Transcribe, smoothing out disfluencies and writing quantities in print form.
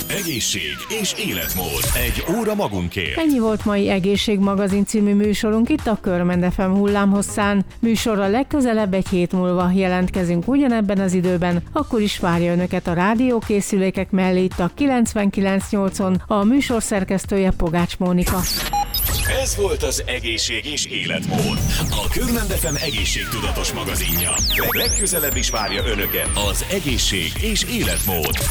Egészség és életmód. Egy óra magunkért. Ennyi volt mai Egészségmagazin című műsorunk itt a Körmend FM hullámhosszán. Műsorra legközelebb egy hét múlva jelentkezünk ugyanebben az időben, akkor is várja önöket a rádiókészülékek mellé itt a 99.8-on a műsor szerkesztője Pogács Mónika. Ez volt az Egészség és életmód. A Körmend FM egészségtudatos magazinja. Legközelebb is várja önöket az Egészség és életmód.